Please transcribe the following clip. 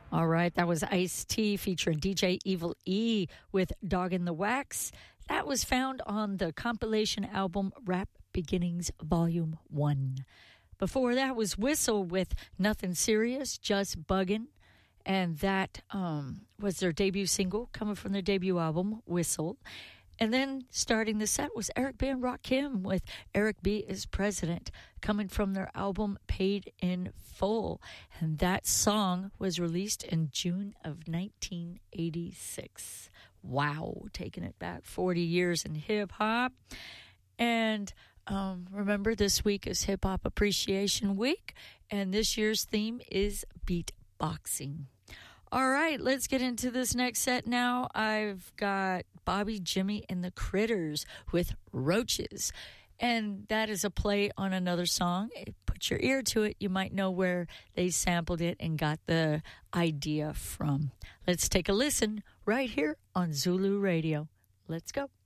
All right, that was Ice-T featuring DJ Evil E with Dog in the Wax. That was found on the compilation album Rap Beginnings Volume 1. Before that was Whistle with Nothing Serious, Just Buggin'. And that was their debut single coming from their debut album, Whistle. And then starting the set was Eric B. and Rakim with Eric B. is President, coming from their album Paid in Full. And that song was released in June of 1986. Wow, taking it back 40 years in hip-hop. And remember, this week is Hip Hop Appreciation Week, and this year's theme is beatboxing. All right, let's get into this next set now. I've got Bobby, Jimmy, and the Critters with Roaches. And that is a play on another song. Put your ear to it. You might know where they sampled it and got the idea from. Let's take a listen right here on Zulu Radio. Let's go.